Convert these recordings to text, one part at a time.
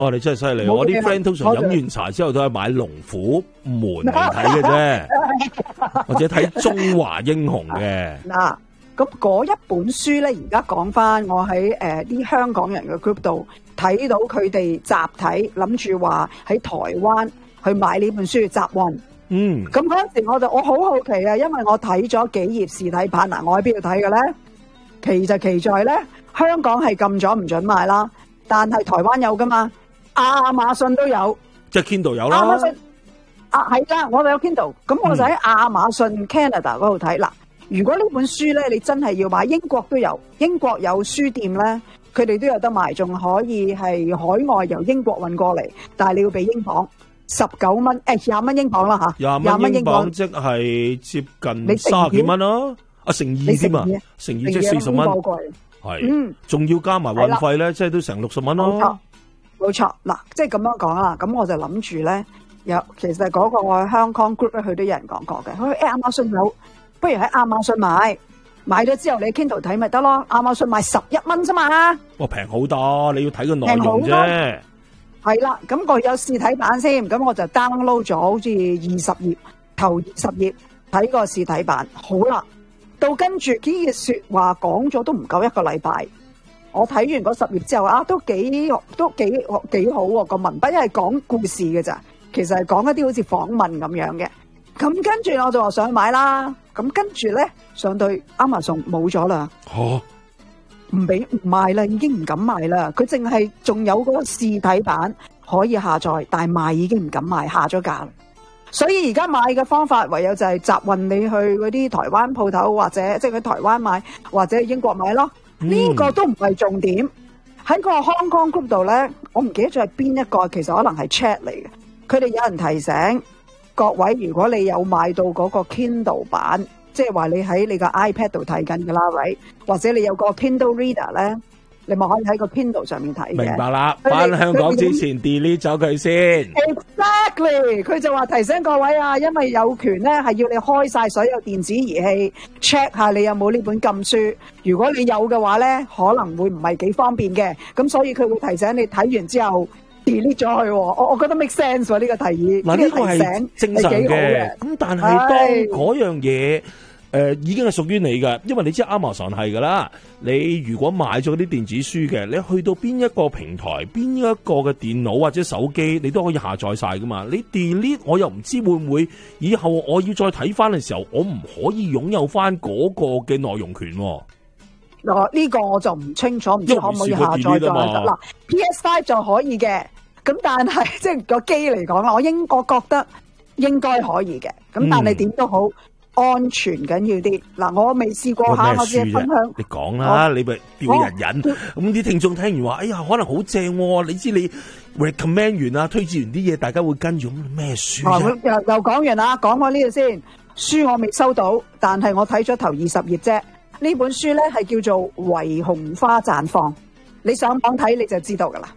你真係犀利！我啲 friend 通常飲完茶之後都係買龍虎門嚟睇嘅啫，或者睇中華英雄嘅。 嗱，咁嗰一本書咧，而家講翻，我喺啲香港人嘅 group 度睇到佢哋集體諗住話喺台灣去買呢本書集運。咁嗰陣時我好好奇啊，因為我睇咗幾頁試睇版。嗱，我喺邊度睇嘅咧？奇就奇在咧，香港係禁咗唔准買啦，但係台灣有噶嘛。亞馬遜都有， 即係 Kindle 有啦。 亞馬遜係啦，我哋有 Kindle， 咁我就喺亞馬遜 Canada 嗰度睇。嗱，如果呢本書咧，你真係要買，英國都有，英國有書店咧，佢哋都有得賣，仲可以係海外由英國運過嚟，但係你要俾英鎊19蚊，20蚊英鎊啦吓，20蚊英鎊即係接近30幾蚊咯，乘2添啊，乘2即係40蚊，係，仲要加埋運費咧，即係都成60蚊咯。 冇錯，嗱，即係咁樣講啦，咁我就諗住咧，其實嗰個我喺香港 group 咧，佢都有人講過嘅，佢亞馬遜有，不如喺亞馬遜買咗之後你 Kindle 睇咪得咯，亞馬遜賣11蚊啫嘛， 哇，平好多，你要睇個內容啫， 係啦，咁我有試睇版先，咁我就 download 咗好似20頁，頭20頁睇個試睇版，好啦，到跟住呢個說話講咗都唔夠一個禮拜。我睇完嗰10頁之後啊，都幾好喎，個文筆，因為講故事嘅咋，其實係講一啲好似訪問咁樣嘅。咁跟住我就話想去買啦，咁跟住咧上到 Amazon 冇咗啦，唔賣啦，已經唔敢賣啦。佢淨係仲有嗰個試睇版可以下載，但係賣已經唔敢賣，下咗架啦。所以而家買嘅方法唯有就係集運你去嗰啲台灣鋪頭，或者即係去台灣買，或者英國買咯。呢個都唔係重點，喺個 Hong Kong Group 度咧，我唔記得咗係邊一個，其實可能係 chat 嚟嘅。佢哋有人提醒各位，如果你有買到嗰個 Kindle 版，即係話你喺你個 iPad 度睇緊㗎啦，或者你有個 Kindle Reader 咧，你咪可以喺個 Kindle 上面睇嘅。 明白啦，返香港之前 delete 咗佢先。 Exactly， 佢就話提醒各位啊，因為有權咧係要你開晒所有電子儀器 check 下你有冇呢本禁書。如果你有嘅話咧，可能會唔係幾方便嘅。咁所以佢會提醒你睇完之後 delete 咗佢。我覺得 make sense 喎，呢個提議。 嗱，呢個係正常嘅。咁但係當嗰樣嘢已經係屬於你噶，因為你知 Amazon 係噶啦。你如果買咗啲電子書嘅，你去到邊一個平台、邊一個嘅電腦或者手機，你都可以下載晒噶嘛。你 delete 我又唔知會唔會以後我要再睇翻嘅時候，我唔可以擁有翻嗰個嘅內容權。 嗱，呢個我就唔清楚，唔知可唔可以下載再得啦。PS5 就可以嘅，咁但係即係個機嚟講啦，我覺得應該可以嘅。咁但係點都好。安全緊要啲嗱，我未試過下，我只係分享。 你講啦，你咪吊人癮。咁啲聽眾聽完話，哎呀，可能好正。你知你 recommend 完啊，推薦完啲嘢，大家會跟住咁咩書啫？ 又講完啦，講我呢度先。書我未收到，但係我睇咗頭20頁啫。呢本書咧係叫做《為紅花綻放》，你上網睇你就知道噶啦。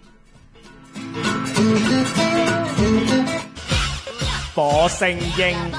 火星鷹。